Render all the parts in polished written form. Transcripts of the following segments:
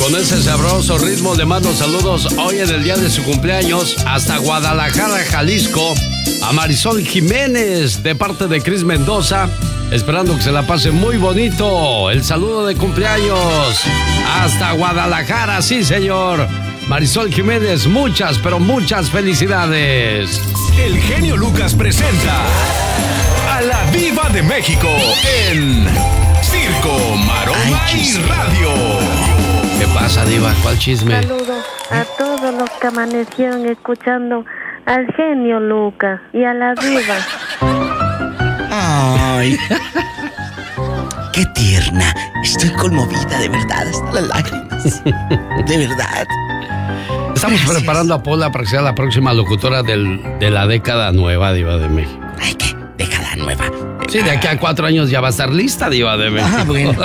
con ese sabroso ritmo le mando saludos hoy en el día de su cumpleaños hasta Guadalajara, Jalisco, a Marisol Jiménez de parte de Cris Mendoza, esperando que se la pase muy bonito. El saludo de cumpleaños hasta Guadalajara, sí señor. Marisol Jiménez, muchas, pero muchas felicidades. El genio Lucas presenta a la Diva de México en Circo, Maroma y Radio. ¿Qué pasa, Diva? ¿Cuál chisme? Saludos a todos los que amanecieron escuchando al genio Lucas y a la Diva. Ay, qué tierna. Estoy conmovida, de verdad, hasta las lágrimas. De verdad. Estamos preparando a Pola para que sea la próxima locutora de la década nueva, Diva de México. Ay, ¿qué? ¿Década nueva? Sí, de aquí a 4 años ya va a estar lista, Diva de México. Ah, bueno.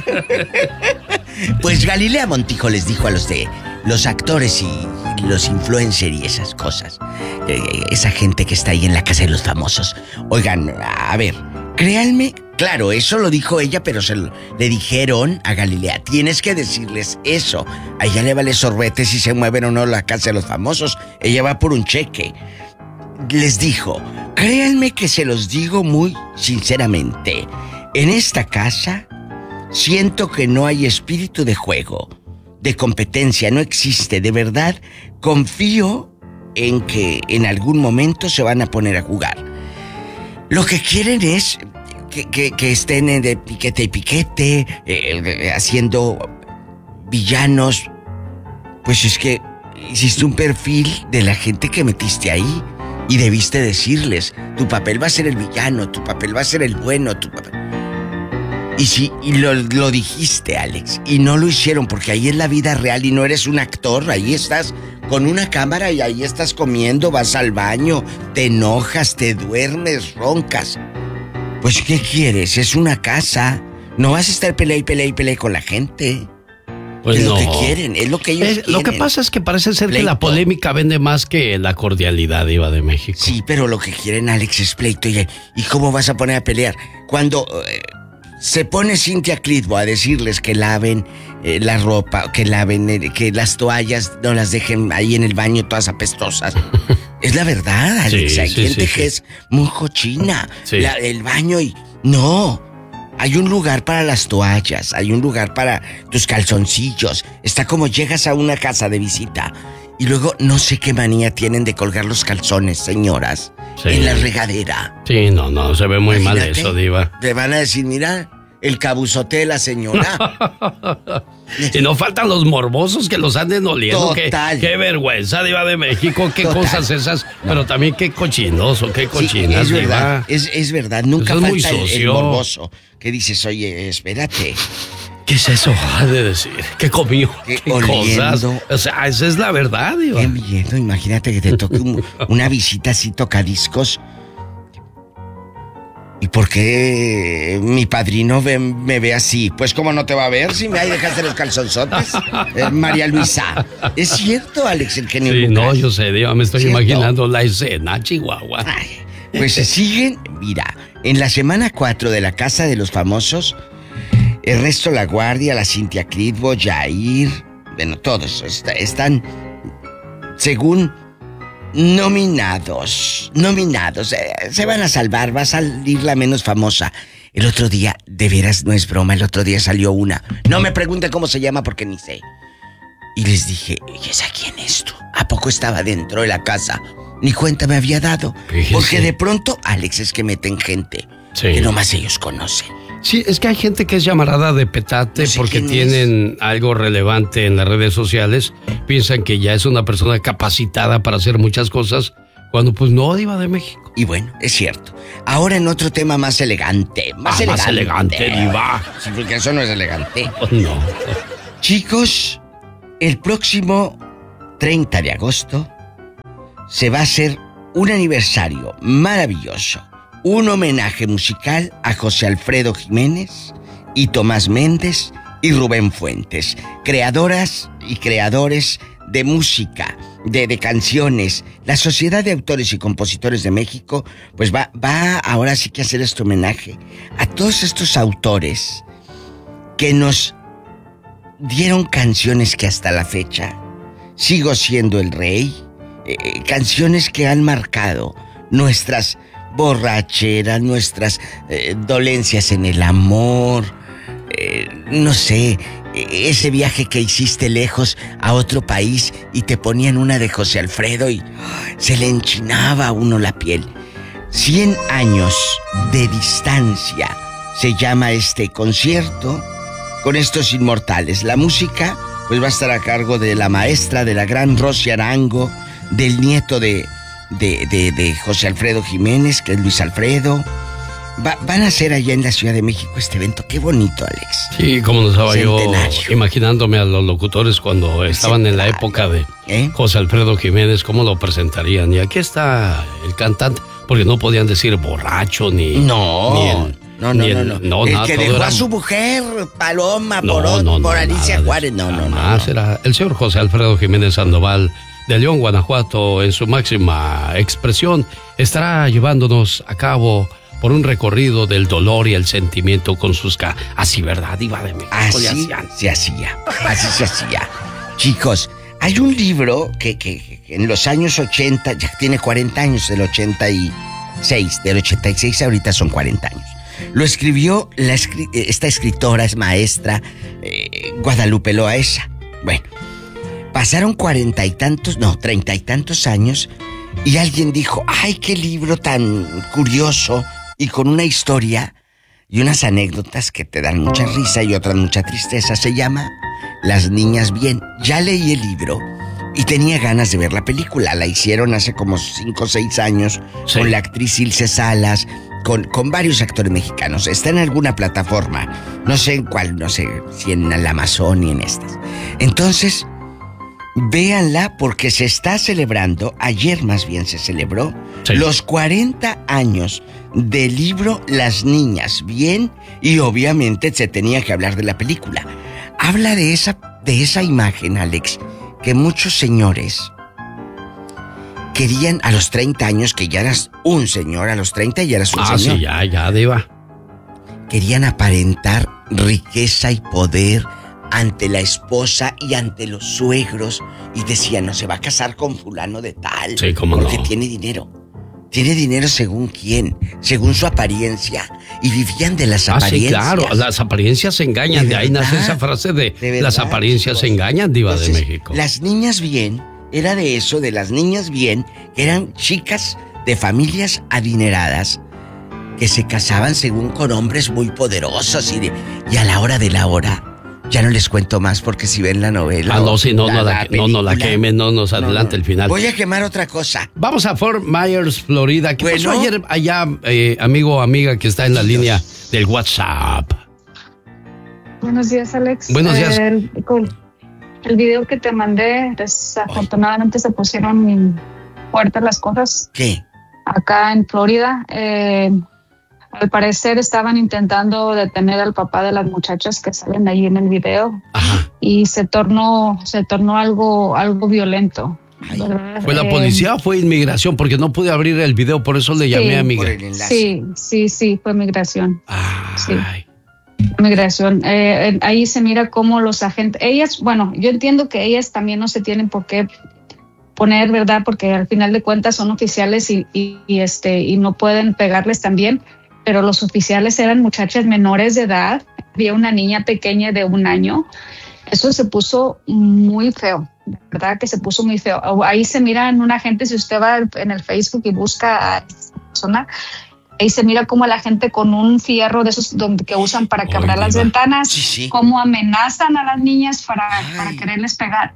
Pues Galilea Montijo les dijo a los actores y los influencers y esas cosas, esa gente que está ahí en la casa de los famosos. Oigan, a ver, créanme, claro, eso lo dijo ella, pero le dijeron a Galilea, tienes que decirles eso. A ella le vale sorbete si se mueven o no la casa de los famosos. Ella va por un cheque. Les dijo, créanme que se los digo muy sinceramente. En esta casa siento que no hay espíritu de juego, de competencia, no existe. De verdad, confío en que en algún momento se van a poner a jugar. Lo que quieren es que estén de piquete y piquete, haciendo villanos. Pues es que hiciste un perfil de la gente que metiste ahí y debiste decirles, tu papel va a ser el villano, tu papel va a ser el bueno, tu papel... Y lo dijiste, Alex, y no lo hicieron, porque ahí es la vida real y no eres un actor. Ahí estás con una cámara y ahí estás comiendo, vas al baño, te enojas, te duermes, roncas. Pues, ¿qué quieres? Es una casa. No vas a estar pelea y pelea y pelea con la gente. Pues es no. lo que quieren, es lo que ellos quieren. Lo que pasa es que parece ser pleito. que la polémica vende más que la cordialidad, Diva de México. Sí, pero lo que quieren, Alex, es pleito. ¿Y cómo vas a poner a pelear? Cuando... se pone Cintia Clitbo a decirles que laven la ropa, que laven, que las toallas no las dejen ahí en el baño todas apestosas. Es la verdad, Alex. Hay gente que es muy cochina. Sí. El baño y... No, hay un lugar para las toallas, hay un lugar para tus calzoncillos. Está como llegas a una casa de visita y luego no sé qué manía tienen de colgar los calzones, señoras. Sí. En la regadera. Sí, no, se ve muy mal eso, Diva. Te van a decir, mira, el cabuzote de la señora. Y no faltan los morbosos que los anden oliendo. Total. Qué vergüenza, Diva de México, qué Total. Cosas esas. No. Pero también qué cochinoso, qué cochinas, sí, es Diva. Verdad, es verdad, nunca eso falta el morboso. Que dices, oye, espérate. ¿Qué es eso? Ha de decir. ¿Qué comió? ¿Qué cosas? O sea, esa es la verdad, Diva. Qué miedo, imagínate que te toque una visita así tocadiscos. ¿Y por qué mi padrino me ve así? Pues ¿cómo no te va a ver si me ahí dejaste los calzonzotes? María Luisa. Es cierto, Alex, el genio Sí, Lucas. No, yo sé, Diva, me estoy imaginando la escena, Chihuahua. Ay, pues se siguen, mira, en la semana 4 de la Casa de los Famosos, Ernesto La Guardia, la Cintia Clitbo, Jair, bueno, todos están, según nominados. Se van a salvar, va a salir la menos famosa. El otro día, de veras, no es broma, el otro día salió una. No me pregunten cómo se llama porque ni sé. Y les dije, ¿y esa quién es tú? ¿A poco estaba dentro de la casa? Ni cuenta me había dado. Fíjese. Porque de pronto, Alex, es que meten gente que nomás ellos conocen. Sí, es que hay gente que es llamarada de petate porque tienen algo relevante en las redes sociales. Piensan que ya es una persona capacitada para hacer muchas cosas, cuando pues no, Diva de México. Y bueno, es cierto. Ahora en otro tema más elegante. Más elegante, Diva. Sí, porque eso no es elegante. No. Chicos, el próximo 30 de agosto se va a hacer un aniversario maravilloso. Un homenaje musical a José Alfredo Jiménez y Tomás Méndez y Rubén Fuentes, creadoras y creadores de música, de canciones. La Sociedad de Autores y Compositores de México pues va ahora sí que a hacer este homenaje a todos estos autores que nos dieron canciones que hasta la fecha sigo siendo el rey. Canciones que han marcado nuestras borracheras, nuestras dolencias en el amor, no sé, ese viaje que hiciste lejos a otro país y te ponían una de José Alfredo y se le enchinaba a uno la piel. 100 años de distancia se llama este concierto con estos inmortales. La música pues va a estar a cargo de la maestra, de la gran Rosy Arango, del nieto de José Alfredo Jiménez, que es Luis Alfredo. Van a hacer allá en la Ciudad de México este evento. Qué bonito, Alex. Sí, como no estaba yo imaginándome a los locutores cuando estaban en la época de José Alfredo Jiménez, cómo lo presentarían. Y aquí está el cantante, porque no podían decir borracho ni... No, no. El que dejó a su mujer, Paloma, por Alicia Juárez. No. Era el señor José Alfredo Jiménez Sandoval, de León, Guanajuato, en su máxima expresión, estará llevándonos a cabo por un recorrido del dolor y el sentimiento con sus... Así, ¿verdad, Diva de México? Así se hacía. Chicos, hay un libro que en los años 80, ya tiene 40 años, del 86 ahorita son 40 años. Lo escribió esta escritora, es maestra, Guadalupe Loaesa. Bueno, pasaron 30 y tantos años y alguien dijo, ¡ay, qué libro tan curioso! Y con una historia y unas anécdotas que te dan mucha risa y otras mucha tristeza. Se llama Las Niñas Bien. Ya leí el libro y tenía ganas de ver la película. La hicieron hace como 5 o 6 años, sí, con la actriz Ilse Salas, con varios actores mexicanos. Está en alguna plataforma, no sé en cuál, no sé si en el Amazon y en estas. Entonces, véanla porque se está celebrando, ayer más bien se celebró, sí, los 40 años del libro Las Niñas Bien, y obviamente se tenía que hablar de la película. Habla de esa imagen, Alex, que muchos señores querían a los 30 años, que ya eras un señor, a los 30 ya eras un señor. Sí, ya, Diva. Querían aparentar riqueza y poder ante la esposa y ante los suegros, y decían, no se va a casar con fulano de tal, sí, cómo porque no, tiene dinero. Tiene dinero según quién, según su apariencia, y vivían de las apariencias. Sí, claro, las apariencias se engañan, de ahí nace esa frase de las apariencias se engañan, Diva. Entonces, de México. Las Niñas Bien, era de eso, de las niñas bien, que eran chicas de familias adineradas, que se casaban según con hombres muy poderosos, y a la hora de la hora, ya no les cuento más porque si ven la novela... no la quemen, no nos adelante el final. Voy a quemar otra cosa. Vamos a Fort Myers, Florida. ¿Qué pasó ayer allá, amigo o amiga que está en la línea del WhatsApp? Buenos días, Alex. Buenos días. El video que te mandé, desafortunadamente se pusieron fuertes las cosas. ¿Qué? Acá en Florida, al parecer estaban intentando detener al papá de las muchachas que salen ahí en el video. Ajá. Y se tornó algo violento. ¿Fue la policía o fue inmigración? Porque no pude abrir el video, por eso le llamé a migración. Sí, fue migración. Ay. Sí. Migración. Ahí se mira cómo los agentes, yo entiendo que ellas también no se tienen por qué poner, ¿verdad? Porque al final de cuentas son oficiales y no pueden pegarles también, pero los oficiales eran muchachas menores de edad. Había una niña pequeña de 1 año. Eso se puso muy feo, ¿verdad? Que se puso muy feo. Ahí se mira en un agente, si usted va en el Facebook y busca a esa persona, ahí se mira como la gente con un fierro de esos que usan para quebrar las ventanas, sí, cómo amenazan a las niñas para quererles pegar.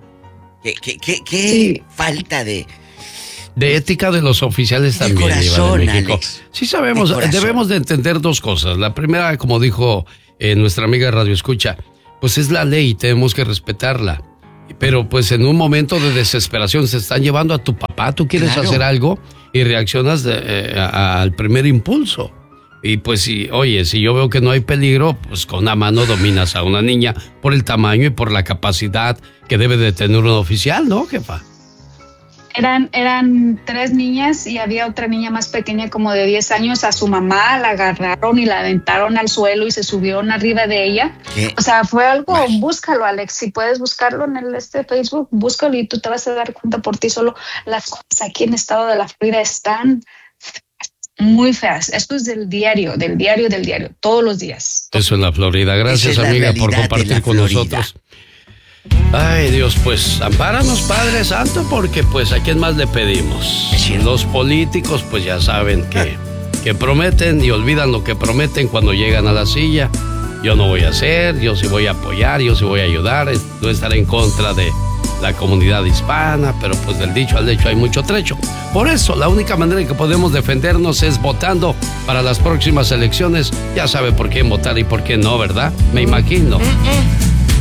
¿Qué falta de ética de los oficiales también, corazón, Diva de México? Alex. Sí sabemos, debemos de entender 2 cosas. La primera, como dijo nuestra amiga Radio Escucha, pues es la ley, tenemos que respetarla. Pero pues en un momento de desesperación se están llevando a tu papá, tú quieres hacer algo y reaccionas al primer impulso. Y pues si yo veo que no hay peligro, pues con una mano dominas a una niña por el tamaño y por la capacidad que debe de tener un oficial, ¿no, jefa? Eran 3 niñas y había otra niña más pequeña como de 10 años. A su mamá la agarraron y la aventaron al suelo y se subieron arriba de ella. ¿Qué? O sea, fue algo, búscalo, Alex, si puedes buscarlo en el Facebook, búscalo y tú te vas a dar cuenta por ti solo. Las cosas aquí en el estado de la Florida están muy feas. Esto es del diario, todos los días. Eso en la Florida. Gracias, amiga, por compartir con nosotros. Ay, Dios, pues, ampáranos, Padre Santo, porque, pues, ¿a quién más le pedimos? Los políticos, pues, ya saben que prometen y olvidan lo que prometen cuando llegan a la silla. Yo no voy a hacer, yo sí voy a apoyar, yo sí voy a ayudar, no estaré en contra de la comunidad hispana, pero, pues, del dicho al hecho hay mucho trecho. Por eso, la única manera en que podemos defendernos es votando para las próximas elecciones. Ya sabe por qué votar y por qué no, ¿verdad? Me imagino.